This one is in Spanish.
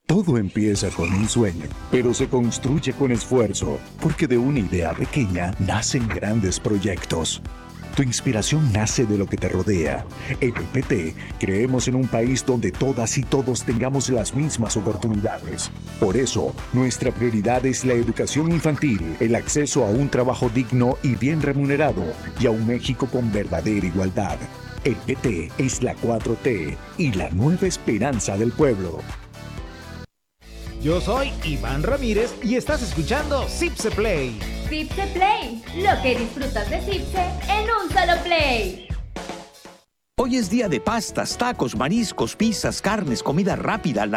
Todo empieza con un sueño, pero se construye con esfuerzo, porque de una idea pequeña nacen grandes proyectos. Tu inspiración nace de lo que te rodea. En el PT creemos en un país donde todas y todos tengamos las mismas oportunidades. Por eso, nuestra prioridad es la educación infantil, el acceso a un trabajo digno y bien remunerado, y a un México con verdadera igualdad. El PT es la 4T y la nueva esperanza del pueblo. Yo soy Iván Ramírez y estás escuchando Zipse Play. Zipse Play, lo que disfrutas de Zipse en un solo play. Hoy es día de pastas, tacos, mariscos, pizzas, carnes, comida rápida,